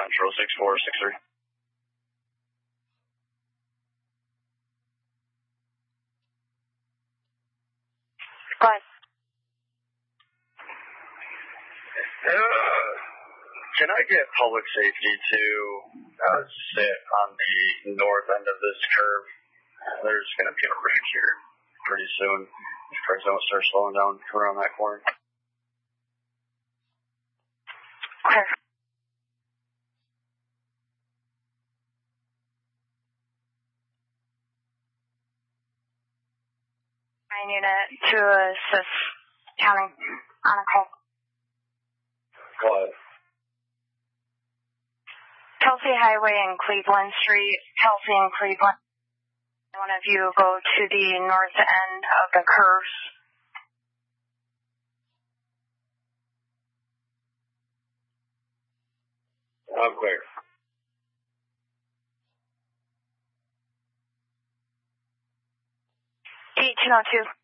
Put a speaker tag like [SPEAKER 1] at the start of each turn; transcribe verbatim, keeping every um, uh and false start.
[SPEAKER 1] Central six four six three.
[SPEAKER 2] Go ahead.
[SPEAKER 1] Uh, can I get public safety to uh, sit on the north end of this curve? There's going to be a wreck here pretty soon if cars don't start slowing down around that corner.
[SPEAKER 2] Okay. Nine unit to assist counting on a call.
[SPEAKER 1] What?
[SPEAKER 2] Kelsey Highway and Cleveland Street. Kelsey and Cleveland. One of you go to the north end of the curves.
[SPEAKER 1] I'm clear.
[SPEAKER 2] eighteen oh two.